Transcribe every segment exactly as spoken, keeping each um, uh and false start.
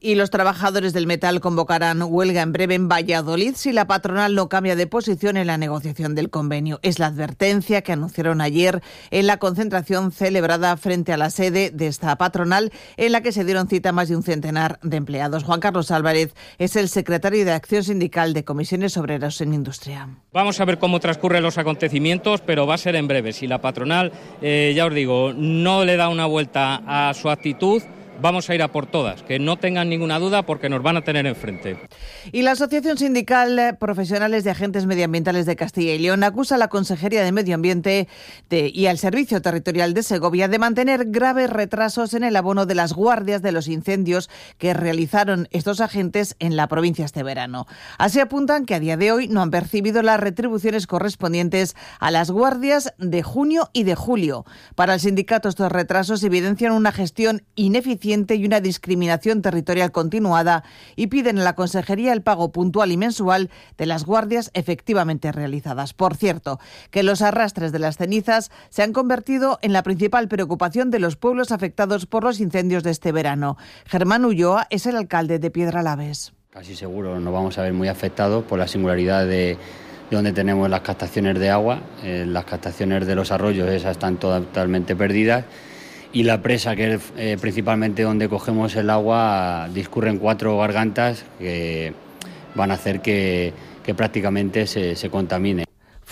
Y los trabajadores del metal convocarán huelga en breve en Valladolid si la patronal no cambia de posición en la negociación del convenio. Es la advertencia que anunciaron ayer en la concentración celebrada frente a la sede de esta patronal, en la que se dieron cita más de un centenar de empleados. Juan Carlos Álvarez es el secretario de Acción Sindical de Comisiones Obreras en Industria. Vamos a ver cómo transcurren los acontecimientos, pero va a ser en breve. Si la patronal, eh, ya os digo, no le da una vuelta a su actitud, vamos a ir a por todas, que no tengan ninguna duda porque nos van a tener enfrente. Y la Asociación Sindical Profesionales de Agentes Medioambientales de Castilla y León acusa a la Consejería de Medio Ambiente de, y al Servicio Territorial de Segovia de mantener graves retrasos en el abono de las guardias de los incendios que realizaron estos agentes en la provincia este verano. Así apuntan que a día de hoy no han percibido las retribuciones correspondientes a las guardias de junio y de julio. Para el sindicato, estos retrasos evidencian una gestión ineficiente y una discriminación territorial continuada y piden a la Consejería el pago puntual y mensual de las guardias efectivamente realizadas. Por cierto, que los arrastres de las cenizas se han convertido en la principal preocupación de los pueblos afectados por los incendios de este verano. Germán Ulloa es el alcalde de Piedralaves. Casi seguro nos vamos a ver muy afectados por la singularidad de, de donde tenemos las captaciones de agua. Eh, las captaciones de los arroyos esas están totalmente perdidas. Y la presa, que es eh, principalmente donde cogemos el agua, discurren cuatro gargantas que van a hacer que, que prácticamente se, se contamine.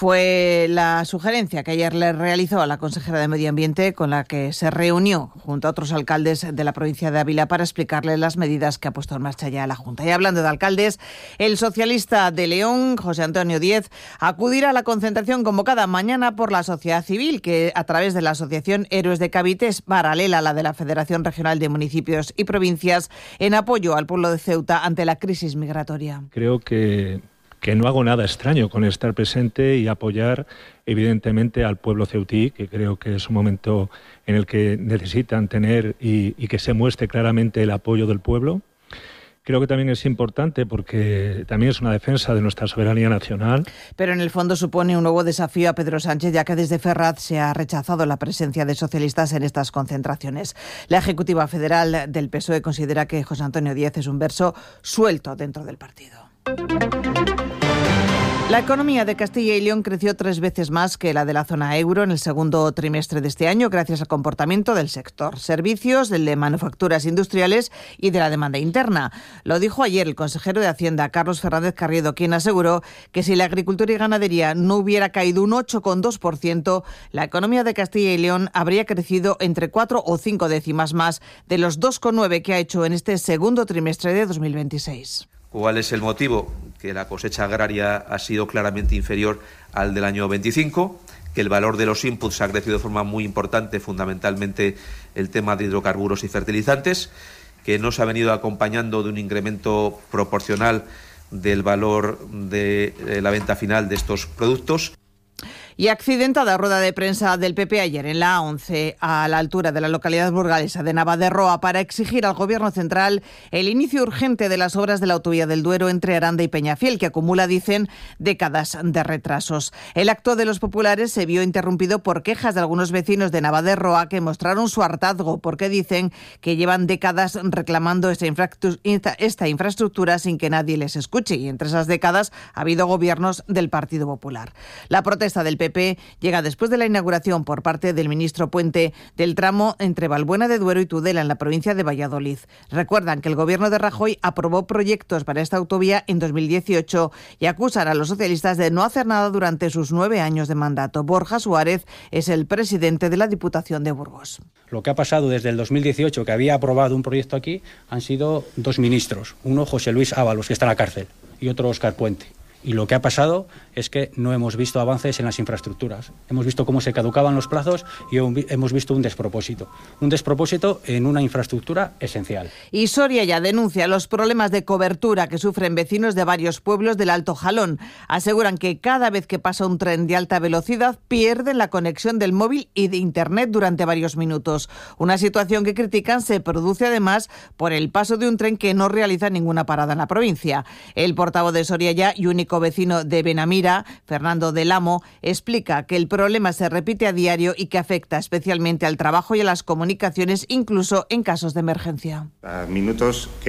Fue la sugerencia que ayer le realizó a la consejera de Medio Ambiente, con la que se reunió junto a otros alcaldes de la provincia de Ávila para explicarle las medidas que ha puesto en marcha ya la Junta. Y hablando de alcaldes, el socialista de León, José Antonio Díez, acudirá a la concentración convocada mañana por la sociedad civil, que a través de la asociación Héroes de Cavite, es paralela a la de la Federación Regional de Municipios y Provincias, en apoyo al pueblo de Ceuta ante la crisis migratoria. Creo que... que no hago nada extraño con estar presente y apoyar evidentemente al pueblo ceutí, que creo que es un momento en el que necesitan tener y, y que se muestre claramente el apoyo del pueblo. Creo que también es importante porque también es una defensa de nuestra soberanía nacional. Pero en el fondo supone un nuevo desafío a Pedro Sánchez, ya que desde Ferraz se ha rechazado la presencia de socialistas en estas concentraciones. La Ejecutiva Federal del P S O E considera que José Antonio Díez es un verso suelto dentro del partido. La economía de Castilla y León creció tres veces más que la de la zona euro en el segundo trimestre de este año, gracias al comportamiento del sector servicios, del de manufacturas industriales y de la demanda interna. Lo dijo ayer el consejero de Hacienda, Carlos Fernández Carriedo, quien aseguró que si la agricultura y ganadería no hubiera caído un ocho coma dos por ciento, la economía de Castilla y León habría crecido entre cuatro o cinco décimas más de los dos coma nueve que ha hecho en este segundo trimestre de dos mil veintiséis. ¿Cuál es el motivo? Que la cosecha agraria ha sido claramente inferior al del año veinticinco, que el valor de los inputs ha crecido de forma muy importante, fundamentalmente el tema de hidrocarburos y fertilizantes, que no se ha venido acompañando de un incremento proporcional del valor de la venta final de estos productos. Y accidentada rueda de prensa del P P ayer en la A once, a la altura de la localidad burgalesa de Navaderroa, para exigir al Gobierno central el inicio urgente de las obras de la autovía del Duero entre Aranda y Peñafiel, que acumula, dicen, décadas de retrasos. El acto de los populares se vio interrumpido por quejas de algunos vecinos de Navaderroa que mostraron su hartazgo porque dicen que llevan décadas reclamando esta, infra- esta infraestructura sin que nadie les escuche, y entre esas décadas ha habido gobiernos del Partido Popular. La protesta del P P llega después de la inauguración por parte del ministro Puente del tramo entre Valbuena de Duero y Tudela en la provincia de Valladolid. Recuerdan que el gobierno de Rajoy aprobó proyectos para esta autovía en dos mil dieciocho y acusan a los socialistas de no hacer nada durante sus nueve años de mandato. Borja Suárez es el presidente de la Diputación de Burgos. Lo que ha pasado desde el dos mil dieciocho, que había aprobado un proyecto aquí, han sido dos ministros. Uno, José Luis Ábalos, que está en la cárcel, y otro, Óscar Puente. Y lo que ha pasado es que no hemos visto avances en las infraestructuras. Hemos visto cómo se caducaban los plazos y hemos visto un despropósito. Un despropósito en una infraestructura esencial. Y Soria ya denuncia los problemas de cobertura que sufren vecinos de varios pueblos del Alto Jalón. Aseguran que cada vez que pasa un tren de alta velocidad pierden la conexión del móvil y de Internet durante varios minutos. Una situación que critican se produce además por el paso de un tren que no realiza ninguna parada en la provincia. El portavoz de Soria ya y único vecino de Benamira, Fernando del Amo, explica que el problema se repite a diario y que afecta especialmente al trabajo y a las comunicaciones, incluso en casos de emergencia. A minutos que